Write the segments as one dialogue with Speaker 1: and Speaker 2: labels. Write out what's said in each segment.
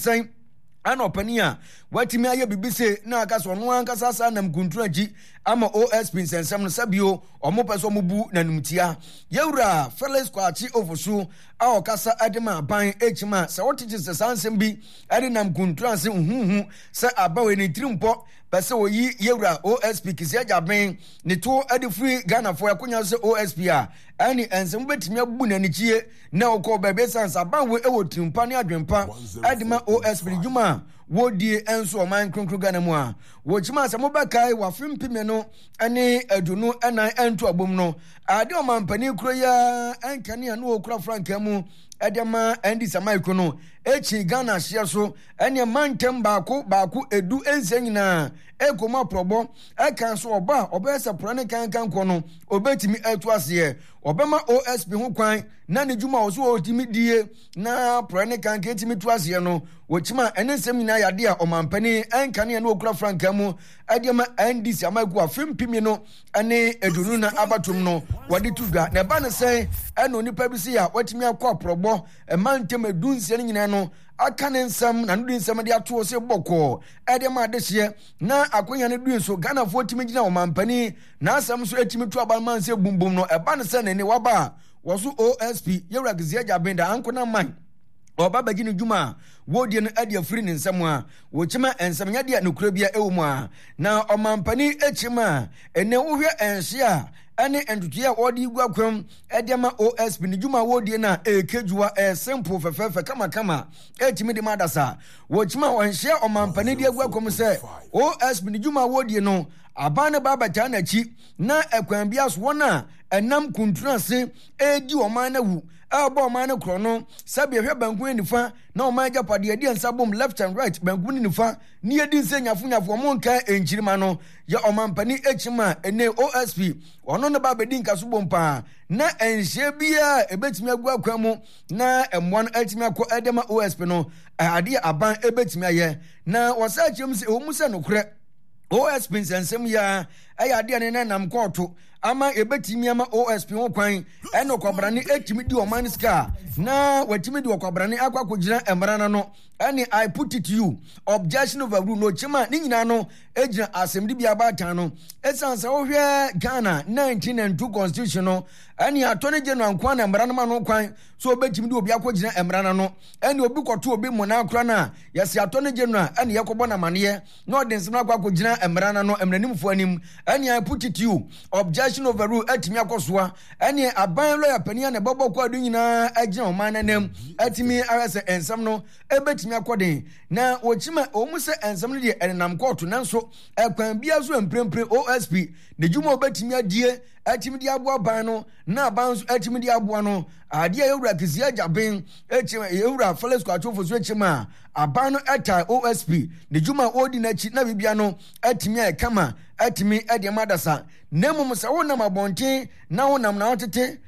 Speaker 1: sen ano pania watimi aye bibise na aka so no anka sasa nam kuntuaji ama OSP nsensem no sabio omopeso mubu nanumtia yewura Felix Kwachi ofusu a okasa adema ban echima se wotije se sansem bi ade nam kuntuase huhu se abawe ne tirimpo pese oyi yewura OSP kisia jaben ne to ade free Ghana for akonya se OSP a ani ensem betimi abu nanichie na okọ bebe sansa banwe ewo tirimpa ne adwempa adema OSP juma wodi enso man kronkro Ghana mu a wochima asemo bekai wafimpime no ane adunu enan ento abom no ade o mampani kro ya enkane anu okura franka mu edema endi samaiko no echi Ghana hye so ene mantem baako edu ensanyina ekoma probo eka so oba obese prane kankan ko no obetimi atu ase obema OSP ho kwan na ne juma oso otimi die na prane kankan etimi tu ase no wochima ensem nyina yade a omampani enkane anu okura franka mu edema endi samaiko afimpimi no ane edunu na abatum no wade tudwa na ba ne sen eno nipa bi se ya watimi akọ probo mantem edunse nyina no aka ne nsam na ndu nsam de ato se bokọ edema de hye na akonya ne du so Ghana fo timi gina omampani na asam so etimi tu abalman se bumbum no eba ne se ne waba woso OSP yewra gizia jabenda ankona man oba bagini juma wodi no ade afiri ne nsam a wochima ensam nya de nokura bia ewumu a na omampani echima ene wohwe enhye a ane entutua wodi igwa kwam edema OSP ni juma wodi na ekejua simple fefefe kama etimi de madasa wochima wonhye omampani de igwa kwam se OSP ni juma wodi no abane baba tana chi na ekwan bia so wona enam kuntrase edi oman na wu abo oman na kro no sabe hwe banku nifa na oman japade edi ansabom left and right banku nifa ni edi nsenyafunyafo mo nka enchirima no ya omampani echima ene OSP ono ne baba di nkaso bompa na enhye bia ebetimi agu akwa mu na emwan etimi akọ edema OSP no ade aban ebetimi aye na wasa chem se o musa no kure OSP nsensem ya ayade ne nam koto ama ebetimi ama OSP ho kwan eno kwabrane etimi di oman ska na watimi di kwabrane akwakogira emrana no ani I put it to you objection of a rule no chima ni nyina no ejina assembly bia batan no esansa wo hwe Ghana 1992 constitution no ani attorney general nkwan emrana ma no kwan so obetimi di obi akwagira emrana no ani obi kwoto obi mona akra na yesi attorney general ani yakobo na mane no odensem akwakogira emrana no emranimfo anim ani I put it to you objection of a rule etimi akosoa ani aban lawyer pania na bobo kwa du nyina agina oman nanem etimi arese ensam no ebetimi akode na wochima omuse ensam no de enam court nanso ekwan bia so emprempre OSP ne juma obetimi adie etimi di aboa ban no na aban so etimi di aboa no ade yewura kizia jaben echima yewura Felix Kwachi ofusu echima aban no eta OSP ne juma odi na chi na bibia no etimi ekama etimi ede madasa nemum se wonam abonten na wonam na wotete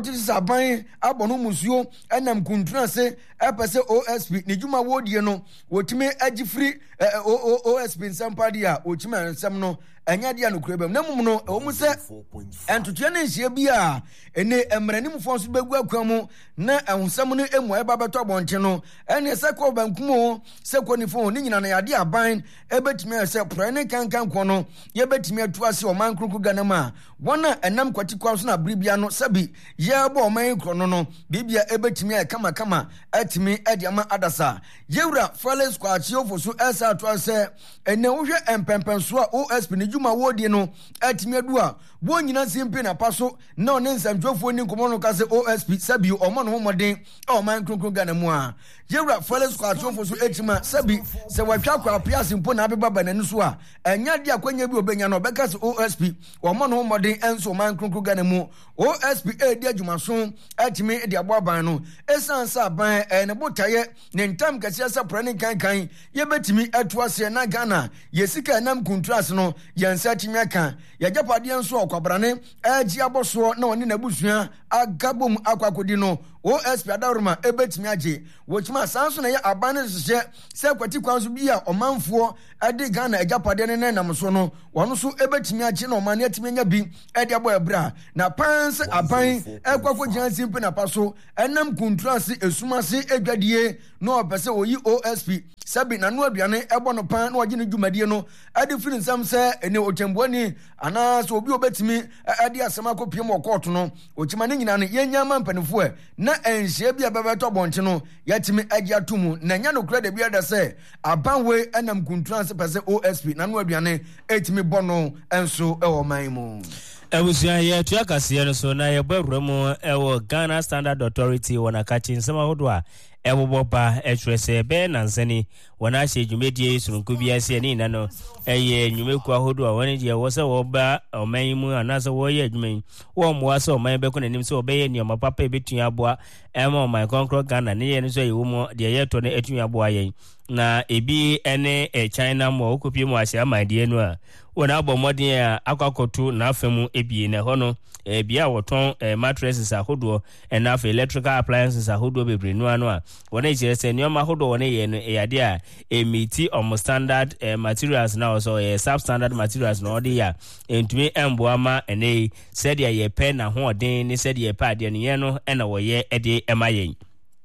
Speaker 1: saban abono musuo enam kuntrase epese OSP ne juma wodie no wotime agifri OSP nsampade a ochima nsam no enya dia no kurebam nemum no omu se entutua ne nhye bia ene emranim fo so begu akwamu na ehusam no emu eba beto abonten no ene se ko bankumo se ko ni fo ni nyina na yade aban ebetime se prane kankan ko no ye betime atuase o man kronkro Ghana ma wona enam kwati kwa so na bribia no sabi ye bo man krono no bibia ebetime kama atimi ediama adasa yewura Felix Kwachi ofosu esa atuase ene wohwe empempenso a OSP ni juma wodi no atimi adu a bo nyina simpe na paso na one nsamtwofo ni komo no kase OSP sabi omo no homoden o man kronkro Ghana mu a yewura Felix Kwachi ofosu etima sabi se watwa kwa piase mpo na abeba banani so a enya dia kwanya bi obenya no bekase OSP omo no homoden enso man kronkro Ghana mu OSP edi adwumaso atimi edi aboaban no esansa ban ne botaye ne ntam kase sa prane kankan ye betimi atuase na Ghana yesika nam kontras no yansa timi aka yagapade enso okwabrane agi aboso na oni na busua agabom akwakodi no OSP adaruma ebetimi age wochima sanso na ye abane hye se kwati kwanso bia omanfo ade Ghana agapade ne nam so no wono so ebetimi age na omane atimi nya bi ede abo ebra na panse aban ekwafo jansi mpe na paso enam kontras esumase edwadie no opese oyi OSP sabi na no aduane ebo no pan na oje ne dwumadie no ade firi nsam se ene otembuani ana so obi obetimi ade asem akopiem okoto no okima ne nyina no yenya mampanifo na enhye bia bebeto bonche no yatimi agi atumu na nya no kura de bia da se abanwe enam kuntuan se pese OSP na no aduane etimi bono enso e wo man mu
Speaker 2: Ebusia ye tuakase no so na ye bawuramu ewo Ghana Standard Authority wona kachi nsema hodwa eboboba etwese be nansani wona ahye dwumedie surunku biase ni na no eye nwumeku hodwa wona die wo se wo ba oman mu anase wo ye adwumen wo moa se oman be ko nanim se obeye ni omapapa ebetua aboa ema oman konkro Ghana ne ye no so ye wo mo de ye to ne etua aboa yen na ebi ene China mo okopie mu ahye amade no a wona abomodin a akwakotu na afemu ebie na hono bia woton mattresses ahodo and af electrical appliances ahodo bebre no ano a wona ejere se nyoma ahodo wona ye no eyade a emiti om standard materials na also substandard materials no ode ya entumi emboama ene said ye pen na ho odin ni said ye pa de ne no na wo ye ede emayen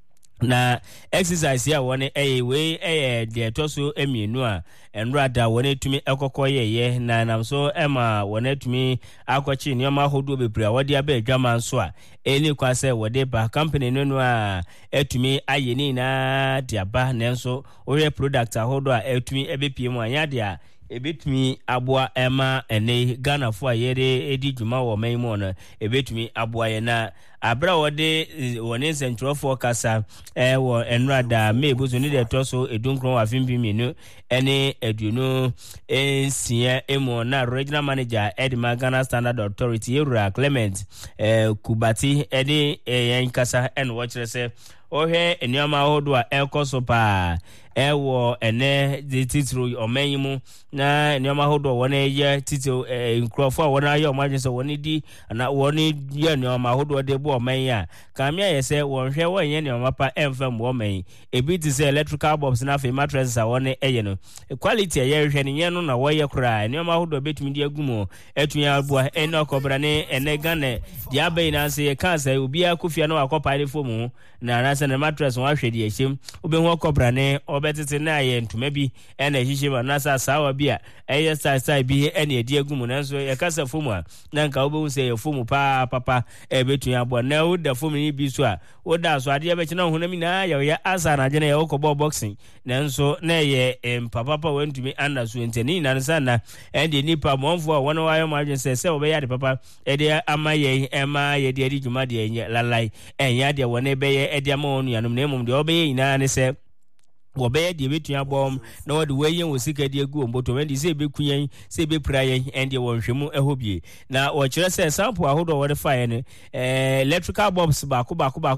Speaker 2: na exercise ya wone we de toso emienu a enrada wone tumi ekokoye ye na namso ema wone tumi akwachi nyoma hodo bebre a wode aba adwama nso a eni kwase wode ba company no a etumi aye ni na diaba nenso oye product ahodo a etumi ebepiem anya dia ebetumi aboa ema ene Ghana fo ayere edi dwuma wo man mu no ebetumi aboa ye na abra wode wone central forecast wo enrada mebuzo ni de toso edunkron afimpiminu ene eduno ensia emo na regional manager Edma Ghana Standard Authority Yura Clement Kubati ede yankasa en watchrese ohe enyama hodwa ekosopa ewo ene de titru omanyimu na enyama hodwa wona ye titru nkrofo wona ye omajense woni di na woni ye enyama hodwa de bo omanya kamia yese wonhwe wonye enyama pa emfam woman ebi ti se electrical bulbs na fe mattresses a wona eye no quality ye hwe ne ye no na wo ye kra enyama hodwa betumi di agumo etunya abua ene okobra ne ene Ghana di abai na se ye kansa obi akofia no akopa ile fomu na na mattress wa hwedi ehim obehu okobra ne obetete na ye ntuma bi ena ehihim na sawa bi a eye style bi ena edi agumu nanso ye kasa fomu a na nka obehu se ye fomu papa ebetu ya bo na wo da fomu ni bi so a wo da so ade be kina honam na ye asa na je na ye okobo boxing nanso na ye papa wantumi anaso enteni na nsa na ende nipa monfo a wono wayo ma se obe ya de papa ede amaye ema ye de edi dwuma de enye lalai enya de wona be ye ede ama yanum na emum de obeye ina ne se wobeye de betua bom na wode weyen wosika de agu omboto wende se bekunyan se beprayen ende wonhwemu ehobie na wo kire se sample ahodo wode faye ne electrical bulbs baako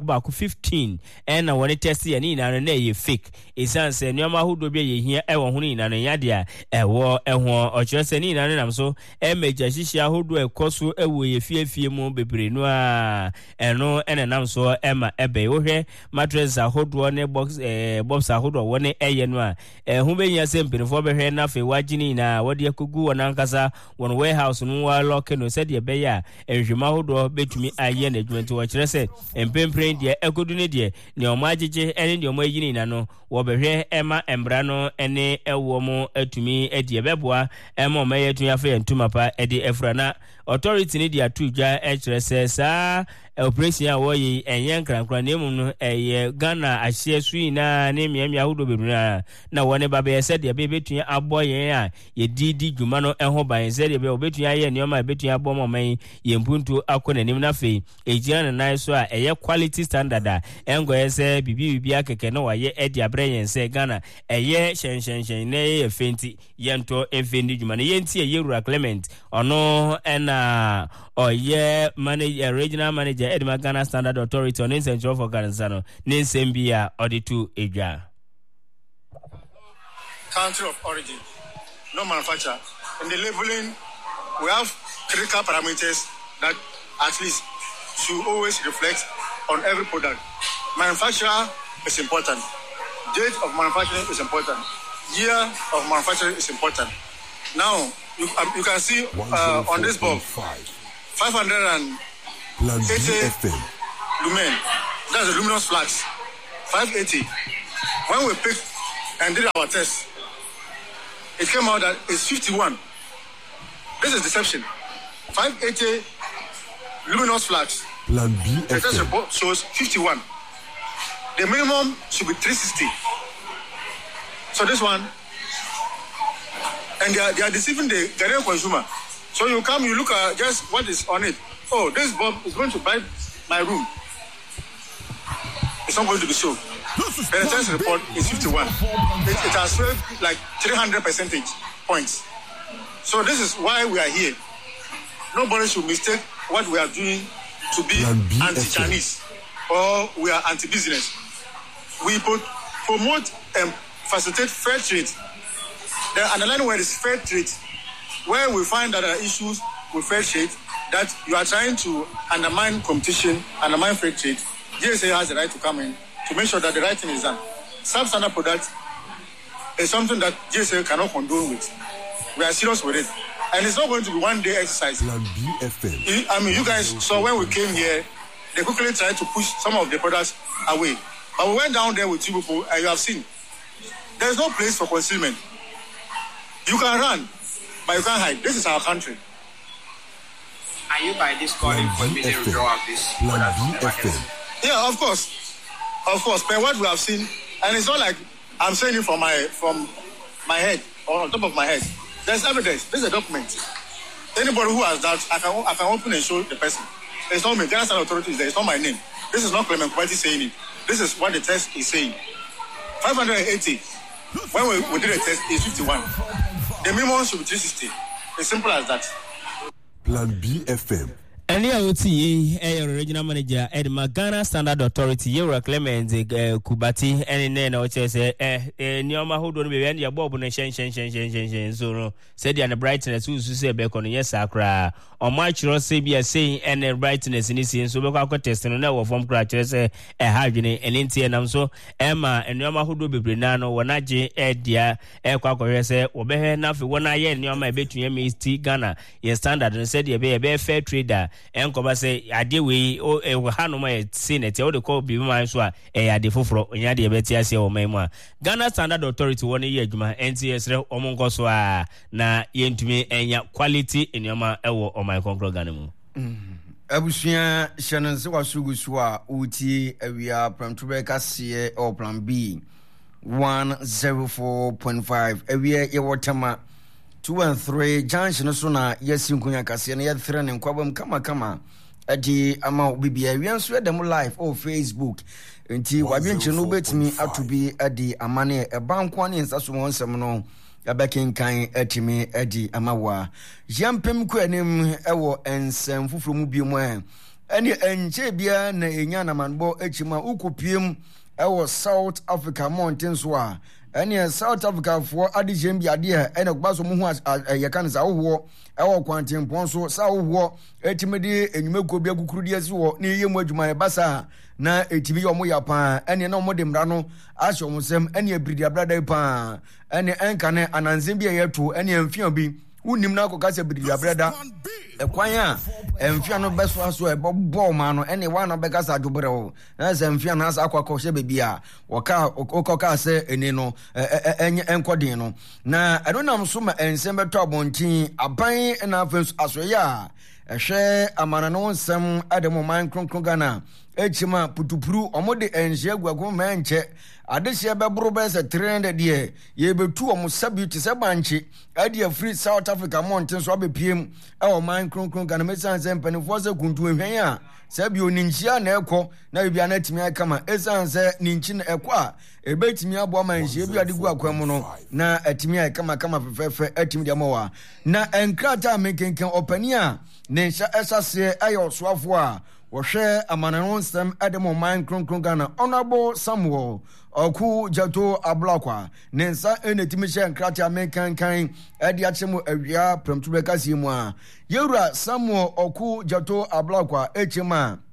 Speaker 2: 15 na wone test ye ni ina na ye fake isan se nyoma ahodo bi ye hia ewo hono ina no yade a ewo eho o kire se ni ina no namso meja hihia ahodo ekoso ewo ye fiefie mu bebre no a eno ene namso ema ebe wo hwe mattress ahodo ne box ahodo wone eye no a hu benya se mpinfo behwe na fe wagini na wode akugu wona nkasa won warehouse no wa lock no se de be ya ehwema hodo betumi aye na adwumenti wo kire se empempren de ekodu ne de ne o magege ene de o magini na no wo behwe ema embra no ene ewo mo atumi edi beboa ema o maye tun afa ntuma pa edi efra na authority ne de atudwa kire se sa operation a wo yi enye nkrankran ne mum no eye Ghana ahye sui na ne miamia hodo bedu na wone baba ye se de be betua aboyen a ye didi dwuma no eho ban se de be obetua ye ne ma betua abomo man ye mpuntu akonanim na fe ejira na nai so a eye quality standard a engo ye se bibi akeke no wa ye edi abreyen se Ghana eye hyen na ye fenti ye nto efendi dwuma ne ye nti ye Yura Clement ono ena oye manager regional manager Edma Ghana Standard Authority on Central for Ghana Ninsembia Auditu Eja.
Speaker 3: Country of origin, no manufacturer. In the labeling, we have critical parameters that at least should always reflect on every product. Manufacturer is important. Date of manufacturing is important. Year of manufacturing is important. Now, you can see on this bulb, 580 lumen. That's the luminous flux. 580. When we pick and did our test. It came out that it's 51. This is deception. 580 luminous flags.
Speaker 4: Plan B.
Speaker 3: The test report shows 51. The minimum should be 360. So this one, and they are deceiving the Ghanaian consumer. So you come, you look at just what is on it. Oh, this bulb is going to bright my room. It's not going to be so. The test report is 51. It has failed like 300 percentage points. So this is why we are here. Nobody should mistake what we are doing to be anti-Chinese or we are anti-business. We promote and facilitate fair trade. The underlying word is fair trade, where we find that there are issues with fair trade, that you are trying to undermine competition, undermine fair trade. GSA has the right to come in to make sure that the right thing is done. Substandard product is something that GSA cannot condone with. We are serious with it. And it's not going to be one day exercise.
Speaker 4: Plan B FM.
Speaker 3: I mean, you guys saw when we came here, they quickly tried to push some of the products away. But we went down there with two people, and you have seen, there's no place for concealment. You can run, but you can't hide. This is our country.
Speaker 5: Are you by this calling for immediate withdrawal of this?
Speaker 4: Plan B FM.
Speaker 3: Yeah, of course. Of course. But what we have seen, and it's not like I'm saying it from my head or on top of my head. There's evidence. There's a document. Anybody who has that, I can open and show the person. It's not me. Ghana State Authority is there. It's not my name. This is not Clement Kwati saying it. This is what the test is saying. 580. When we did a test, is 51. The minimum should be 360. It's simple as that.
Speaker 4: Plan B FM.
Speaker 2: And the OTA, regional manager, Edma Ghana Standard Authority, Euro Clement Kubati, and then I say, Nioma who don't be any bob on a shen, so said the brightness who say back on yes, Accra, or March Ross Sabia saying, and the brightness in this, so we can test and know from craters a hygiene and Indian, and so Emma and Nioma who do be Brenano, Wanaji, Edia, Equacorese, or better enough, when I hear Nioma between me, T Ghana, your standard, and said, you be a fair trader. Enkoba say ade we o hanoma e senate o de call bi man so a e ade foforo nya de beti ase o man mu a Ghana Standard Authority won ye adwuma NTS re omonko so a na yentumi enya quality enyoma ewo o man konkro Ghana mu
Speaker 1: abusua hyenense wasugu so a uti awia pramtobe kase o plan B 104.5 awia ye wotama 2 and 3 junction so na yesi nkunya kase na ye 3 ne nkwabam kama adi ama bibia wianso edem live o Facebook enti wabienche no betimi atobi adi amane ebanko ne nsaso wonsem no abekenkan atimi adi amawa yampem ku anim ewo ensem fufuro mu biemu ene enche bia na enya na manbo achima ukopiem ewo South Africa mountains so a ene South Africa for adijem bia de ene gbaso mu hu yekan za wo ewo kwantempon so sa wo etimede enyumeko bia kukurudi ase wo ne yemu adwuma e basa na etibi yo mo ya pa ene na mo de mra no ahyo mo sem ene abiridi abrada pa ene enkane ananze bia yeto ene amfia bi unim na akokase abiridi abrada ekwan a amfia no beso aso e bobbo ma no ene wa na bekasa adobere wo na se amfia na asa akwakọ hye bebia oka se ene no enkodin no na adonam so ma ensem beto abontin aban na afensu asoye a ehwe amana no nsem ademo man kronkron Ghana echima putupuru omode enhye gwago manche adehye bebro bese 300 de ye betu omusabuti se banche ade free South Africa mountain so abepiem e man kronkron Ghana mesanse mpanifo se kuntu ehwen a sabi oninchia na ekọ na bibia na timi akama esanse ninchi na ekọ a ebetimi abo manhye bia de gu akwam no na atimi akama fefefe atimi de mawa na enkrata mekenken opani a ne nsha esase ayo soafo a wohwe amananonsem ademo man kronkron Ghana Honorable Samuel Oku Jato Ablakwa nensa enetimi hye nkrata mekankan ade achemu awia pramtube kasi mu a Yewura Samuel Oku Jato Ablakwa echema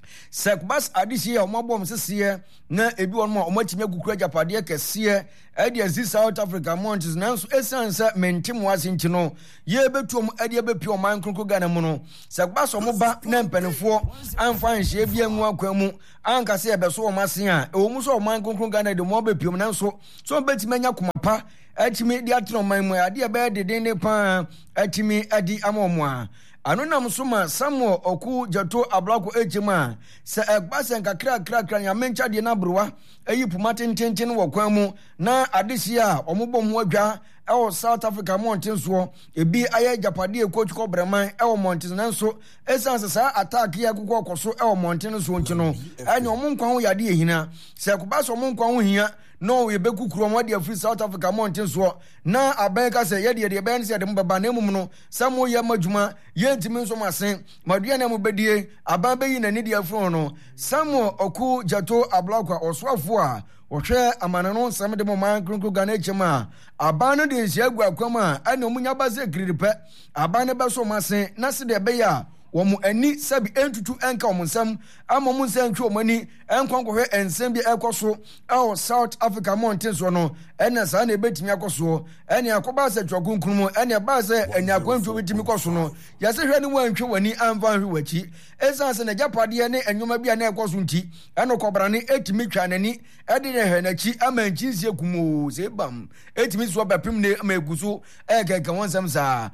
Speaker 1: Sekbas adisi ya omabom sesiye na ebi won ma omatime gukura japade kesiye ade azi South Africa Mountains nanso esansa mentim wase ntino ye betuom ade abepi oman kronkro Ghana mu no Sekbas omoba na mpanefo amfa nhye bia nwu akwamu anka se ebeso omase a ewomu so oman kronkro Ghana de mo bepiom nanso so betime nya komapa atimi di atro man mu ade ebe de pa atimi adi amomo a anonam soma Samuel Oku Jato Ablako ejima se egbasen kakra ya mencha de na browa eyi puma tenten wo kwan mu na adehye a omobom ho adwa ewo South Africa Mountains so ebi aye japade coach ko breman ewo Mountains nanso esanse sa attack ya kokko koso ewo Mountains so nkino anya omonkwan ho yade ehina se kuba so omonkwan ho hia no we bekukuru mo de free South Africa Mountains so na abenka se ye de ben se de mbaba na emum no samo ye madwuma ye ntimi nso masen madua na mobedie aban beyi na ni de afro no Samuel Oku Jato Ablakwa oswafo a ohwe amanano nsam de mo man kronkro Ghana echema aban no de nhia gu akwam a ana omunya baze griripe aban ne beso masen na se de be ya womu ani sabi entutu enka omunsam ama mu nsam twa omani enkwankwohwe ensem bi ekoso aw South Africa Mountains no ena sa na ebetimi akoso ene akoba se twakunkunu ene ba se enya kwantwo betimi koso no yase hwe ne wantwe wani amfa hwe wachi esanse na japade ne enwoma bia na ekoso nti eno kobrane etimi twa nani ede ne hwe nachi ama nkinsie kumo se bam etimi so bapim ne ama eguso ekeka wonsam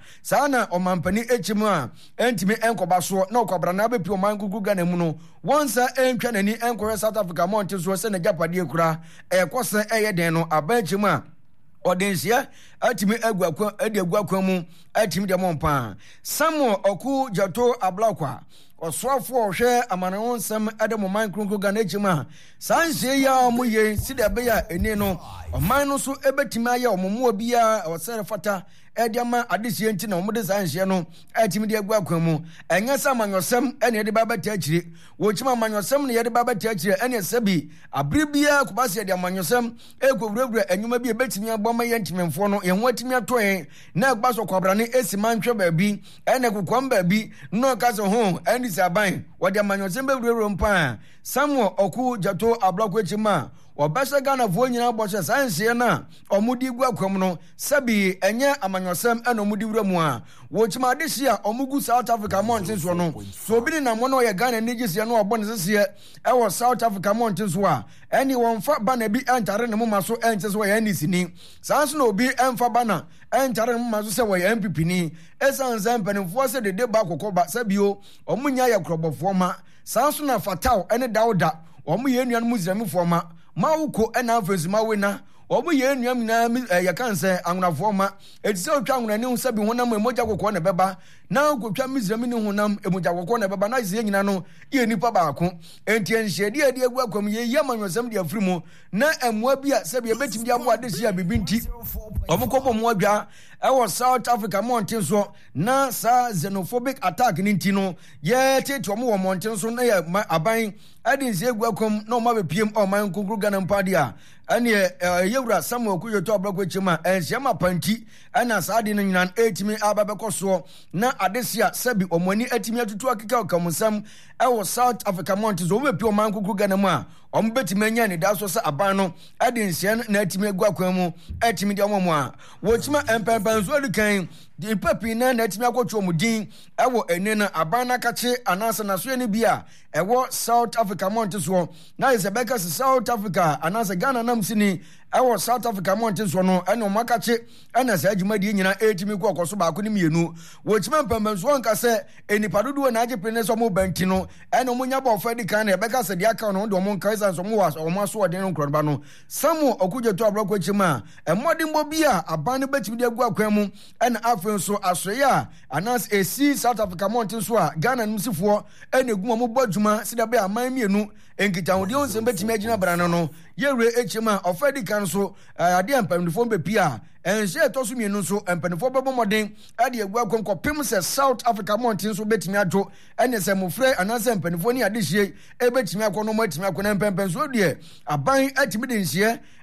Speaker 1: sa na omampani echimu a entimi enkobaso na okobrane abepi oman gugu Ghana mu no wonsa entwa nani enkohwe South Africa Mountains so se na japade kura ekose eyeden no abanchim a odensia atimi agwakwa ade agwakwa mu atimi de mompa Samuel Oku Jato Ablakwa oswafo ohwe amanawo nsam ade moman kronkro Ghana echima sanhye ya mu ye sida be ya eni no oman no so ebetimi aye omomo bia osere fata ediama adehye nti na omode sanhye no atimi de agwakwa mu enye samanyosem ene de babata akire wochima amanyosem ne de babata akire ene sabi abribia kubase de amanyosem ekowurawura enwuma bi ebetimi aboma ye ntimemfo no yenwo atimi atoe na agbaso kwabrane esimanhwe baabi ene kokwam baabi no kaso ho ene saban wode amanyosem bewurawura mpa Samuel Oku Jato Ablakwa echima obasa Ghana vo nyina boshe sanhye na omudi gwakwam no sabi enye amanyosem eno omudi wuramu a wochima adehye a omugu South Africa Mountains no so bi na mo no ye Ghana nigise no obone sese ewo South Africa Mountains wa eni wonfa bana bi entare ne moma so ente so ye nisini sanso na obi emfa bana entare ne moma so se wo ye MPP ni esanze mpanimfo se de ba kokoba sabio omunya ye krobofo ma sanso na fatao ene dauda omu ye nuan muzramifo ma wuko ena afensi ma wena omu ye nuam na ya kanse angunafo ma etise otwa angunani husabi honam emoja kokko na beba na kokwa mizrami ni honam emoja kokko na beba na ze nyina no ye nipa baako enti enhyede ade agu akwam ye yamanyosam de afrimu na emwa bia sabi ebetim de abo ade sia bibinti omukobo mu adwa ewo South Africa Mountains so na sa xenophobic attack ni ntino ye tete omo wo Mountains so na ye aban ade nsie agu akwam na omo bepiem oman konkro Ghana mpade a ene yewura Samuel Oku Jato Ablakwa echima enhyema panti ana saade no nyina etimi ababekoso na adesia sabi omani atimi atutu akeka okamusam ewo South Africa Mountains omo bepiem oman konkro Ghana mu a omo betimi anya ne daso se aban no ade nsie na atimi agu akwam mu atimi de omo a wochima empempanzo adukan di papi na atimi akotwo mudin ewo enena aban na kache anasa na so ene bia ewo South Africa Mountains wo na isebeka South Africa anasa Ghana namsini ewo South Africa Mountains no ene o makache ana sa adwuma die nyina etimi ko okoso baako ne mienu wochima mpambanso nka se enipadodo na agepene so mo banti no ene mo nya ba ofadi kan na ebeka se dia kan no de mo nka isa so mo was o maso ode no nkroba no Samuel Oku Jato Ablakwa echima emodimbo bia aban ne betimi de agu akwan mu ene afenso asoya anas esi South Africa Mountains so a Ghana nimsifo ene gu mo bodwuma sida be aman mienu enkita wode onse betimi agina brana no yewe echima ofadi kan so ade ampamdifo bepia ense etoso mienu so empanifo bebomoden ade agu akwam kopim se South Africa Mountains so betimi adwo ene se mofre anase empanifo ni adehye ebetimi akono mo etimi akona empempenso de aban atimi de nhye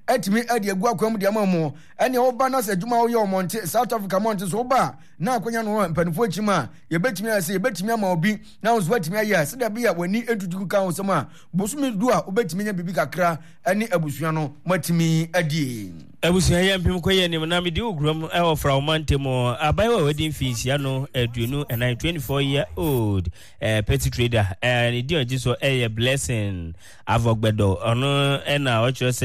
Speaker 1: etimi ade agu akwam de amamu ene oba na se dwuma wo ye omonte South Africa monte so oba na akonya no mpanifo chima ye betimi ase ye betimi ama obi na wo so betimi aye se da bia wani entutuku kan wo sema bosumi du a obetimi nya bibi kakra ene abusua no matimi adie
Speaker 2: abusua ya mpim koye nim na me di ogrom e ofra omante mo abai wa wedding fees ya no aduenu and 24 year old petty trader and di oji so blessing avogbedo ono na o